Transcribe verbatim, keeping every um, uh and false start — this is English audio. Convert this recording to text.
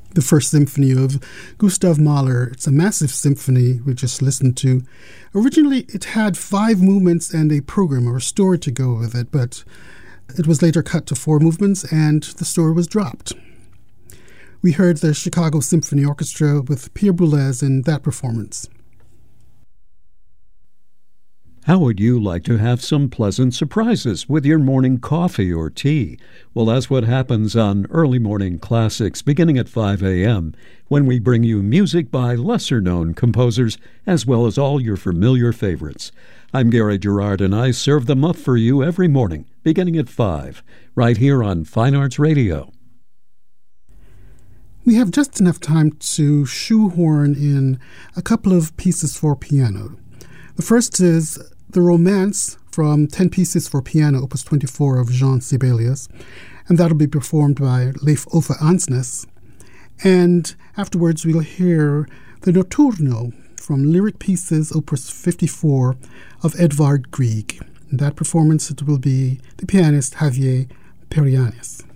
the First Symphony of Gustav Mahler. It's a massive symphony we just listened to. Originally, it had five movements and a program or a story to go with it, but it was later cut to four movements and the story was dropped. We heard the Chicago Symphony Orchestra with Pierre Boulez in that performance. How would you like to have some pleasant surprises with your morning coffee or tea? Well, that's what happens on Early Morning Classics beginning at five a.m. when we bring you music by lesser-known composers as well as all your familiar favorites. I'm Gary Gerard, and I serve them up for you every morning beginning at five, right here on Fine Arts Radio. We have just enough time to shoehorn in a couple of pieces for piano. The first is The Romance from ten Pieces for Piano, Opus twenty-four of Jean Sibelius, and that'll be performed by Leif Ove Ansnes. And afterwards we'll hear the Notturno from Lyric Pieces, Opus fifty-four of Edvard Grieg. In that performance it will be the pianist Javier Perianis.